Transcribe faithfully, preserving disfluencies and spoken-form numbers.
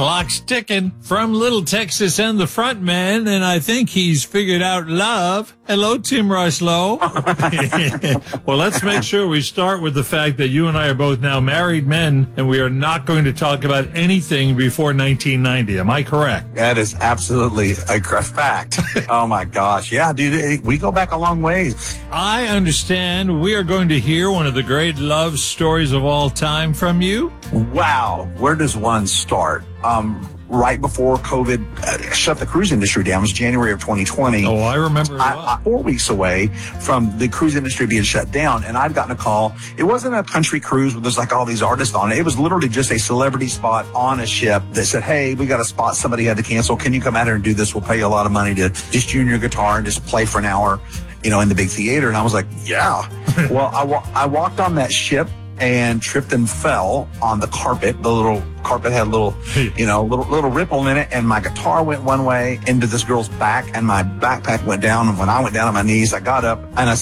clock's ticking from Little Texas and the front man, and I think he's figured out love. Hello, Tim Rushlow. Well, let's make sure we start with the fact that you and I are both now married men, and we are not going to talk about anything before nineteen ninety. Am I correct? That is absolutely a fact. Oh, my gosh. Yeah, dude, we go back a long ways. I understand we are going to hear one of the great love stories of all time from you. Wow. Where does one start? Um, right before COVID uh, shut the cruise industry down. It was January of twenty twenty. Oh, I remember. I, I, four weeks away from the cruise industry being shut down, and I'd gotten a call. It wasn't a country cruise where there's like all these artists on it. It was literally just a celebrity spot on a ship that said, hey, we got a spot somebody had to cancel. Can you come out here and do this? We'll pay you a lot of money to just tune your guitar and just play for an hour, you know, in the big theater. And I was like, yeah. Well, I, wa- I walked on that ship and tripped and fell on the carpet. The little carpet had a little, you know, little little ripple in it, and my guitar went one way into this girl's back, and my backpack went down. And when I went down on my knees, I got up and I